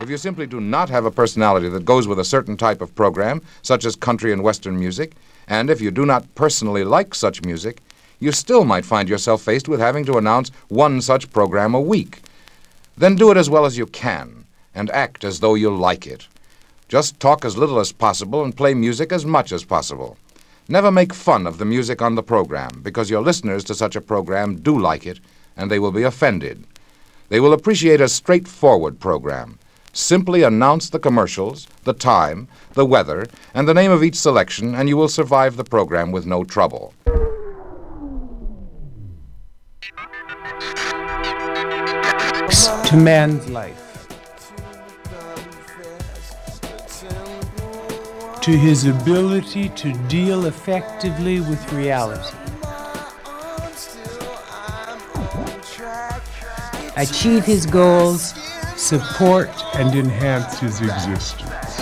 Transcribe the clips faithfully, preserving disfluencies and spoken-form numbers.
If you simply do not have a personality that goes with a certain type of program, such as country and western music, and if you do not personally like such music, you still might find yourself faced with having to announce one such program a week. Then do it as well as you can, and act as though you like it. Just talk as little as possible and play music as much as possible. Never make fun of the music on the program, because your listeners to such a program do like it, and they will be offended. They will appreciate a straightforward program. Simply announce the commercials, the time, the weather, and the name of each selection, and you will survive the program with no trouble. To man's life, to his ability to deal effectively with reality, achieve his goals, support and enhance his existence.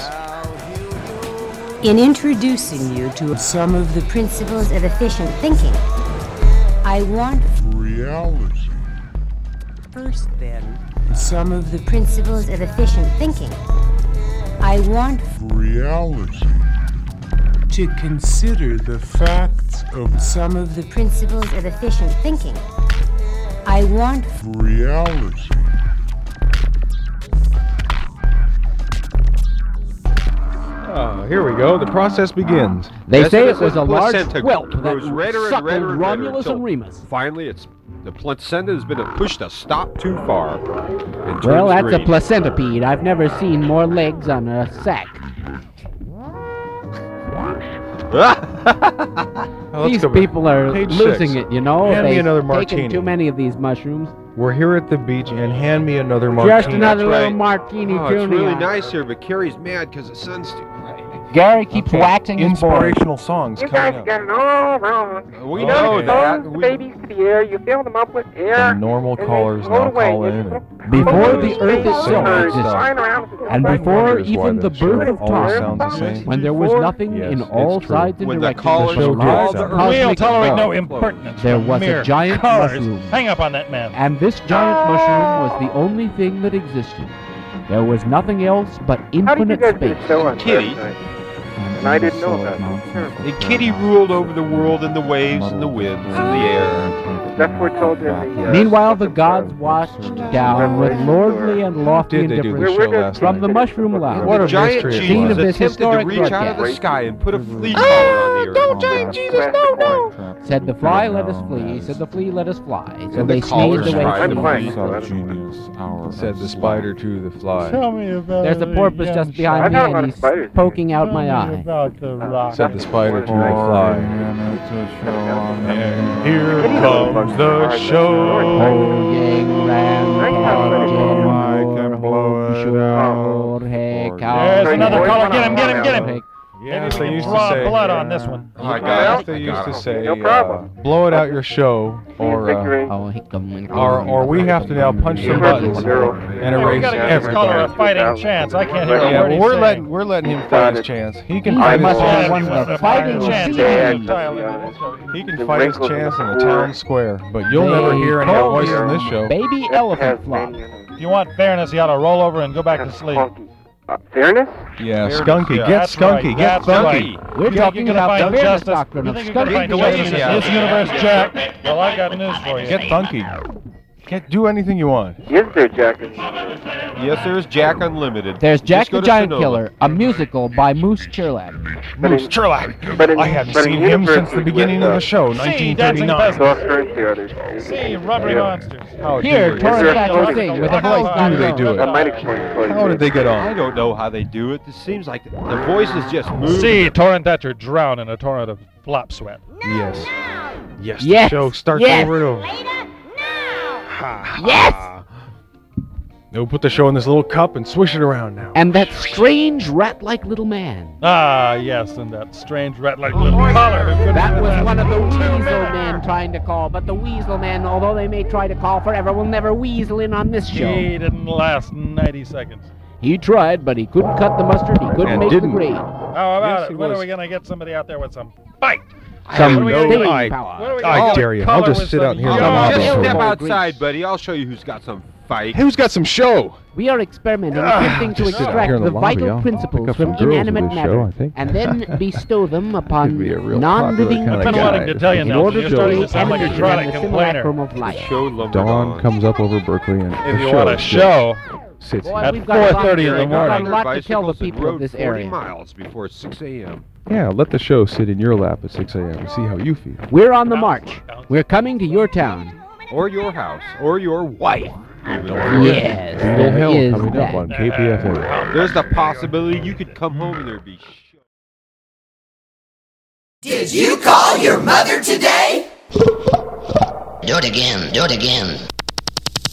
in introducing you to some of the principles of efficient thinking, I want Reality. first then Some of the principles of efficient thinking. I want reality. To consider the facts of some of the principles of efficient thinking. I want reality. Oh, here we go. The process begins. They Yes, say it it is was a a large placenta quilt that grows redder and suckled redder and redder Romulus until and Remus. Finally, it's the placenta has been pushed a stop too far. It Well, turns that's green. a placentipede. I've never seen more legs on a sack. Now, let's These go back. people are Page losing six. it, you know. Hand me They've another taken martini. too many of these mushrooms. We're here at the beach, and hand me another martini. Just another That's little right. martini Oh, it's junior. really nice here, but Carrie's mad because the sun's too bright. Gary keeps Okay. waxing his board. Inspirational songs You coming guys up. got it all wrong. We You know you that. the We- babies to the air, you fill them up with air. The normal and they callers float now away. call You in. float- Before float the away, earth float itself away, existed, flying around, and flying before around. wonders why even the that show birth of always time, sounds the same. when there was Before- nothing Yes, in it's all true. sides and When the directions callers but a show large gets out. cosmic We'll tolerate no ball, impertinence. there from was mere a giant callers. mushroom. Hang up on that man. And this giant mushroom was the only thing that existed. There was nothing else but How did you infinite guys do space. the show on Kitty. Thursday? And I didn't know about it. Terrible. And Kitty ruled over the world and the waves and the winds and the air. That's what we're told in the. Uh, Meanwhile, the book of, gods uh, watched down with lordly and lofty Did they do the indifference We're show just- last from night? the mushroom lounge. What the a giant mystery it Jesus Scene of this attempted to historic reach out of broadcast. the sky and put a flea collar on the earth. Don't giant Jesus, no, no. Said the fly, let us flee. Said the flea, let us fly. So And they the collars sneezed away tried from I'm to the fine. flea. Genius hour. Said the spider to the fly. Tell me about There's a porpoise just behind I've me, had a and lot of he's spiders. poking out my eye. About the rock. Said the spider to the fly. And here Kitty comes the show. Oh, yang ran, I can blow it out. Jorge There's another Boys caller. went Get him, on get him, one get hour. him. Yes, Maybe they we used can to draw say. blood on this one. I Yes, got it. they I used got to it. say, No uh, problem. blow it out your show, or uh, Oh, he come. or or we have to now punch some buttons and Hey, we erase gotta give this caller a everybody. fighting chance. I can't hear a Yeah, word well, he's we're saying. letting we're letting him fight his chance. He can He fight must his have chance. one of the fighting chance. scenes. He can fight his chance in the town square, but you'll never hear any call voices you in this show. Baby elephant flop. If you want fairness, you ought to roll over and go back to sleep. Uh, fairness? Yeah, Fairness, Skunky, yeah. get That's Skunky, right, get that's Skunky. right. We're You think talking you're gonna about the find fairness justice? doctrine You of think you're gonna Skunky. find Get justice lazy in out this there. universe, Jack? Well, I've got news for you. Get Funky. Get do anything you want. Is there, Jack? Yes, there's Jack Unlimited. There's Jack Just go the to Giant Sonoma. Killer, a musical by Moose Churlap. But Moose in- Churlap. but in- I haven't but in seen him since universes the beginning with, of uh, the show, See, nineteen dancing thirty-nine. peasants. Soft currency theaters. See, rubbery Yeah. monsters. How Here, did Torrance there- Thatcher How sing with a How voice do they do That it? might explain it for you. How did they get I on? don't know how they do it. It seems like the, the voices just move. See, Torrent Thatcher drown in a torrent of flop sweat. Yes. Yes, the Yes. show starts Yes. over and over. Yes! They'll put the show in this little cup and swish it around now. And that strange rat-like little man. Ah, yes, and that strange rat-like little collar. who couldn't That do was one of the weasel men trying to call, but the weasel men, although they may try to call forever, will never weasel in on this show. He didn't last ninety seconds. He tried, but he couldn't cut the mustard, he couldn't And make didn't. the grade. How about Yes, it? he When was. are we going to get somebody out there with some fight? Some What are we gonna staying do? power. What are we I gonna do? dare you. Color I'll just with sit some out here in young- the lobby. Just so- step Oh, outside, Greece. buddy. I'll show you who's got some Fike. Who's got some show? We are experimenting, Ah, attempting to just sit out extract here in the, the lobby. vital I'll- I'll principles pick up from some girls inanimate with this matter, show, I think. and then bestow them upon Could be a real popular non-living kind of I've been guy. wanting to tell you, in Nelson, order you're to starting to create sound like a animism chronic and the complainer. simulacrum of life. Show lumbered Dawn on. comes up over Berkeley and If the you show want a just show, sits Boy, here. At we've got a lot- four thirty in the we've got morning. a lot to tell the Bicycles and people of rode this forty area. miles before six a.m. Yeah, let the show sit in your lap at six a.m. and see how you feel. We're on the march. We're coming to your town. Or your house. Or your wife. Yes, Beetle there Hill is coming that. up on K P F A. There's the possibility you could come home and there'd be sh- Did you call your mother today? Do it again, do it again.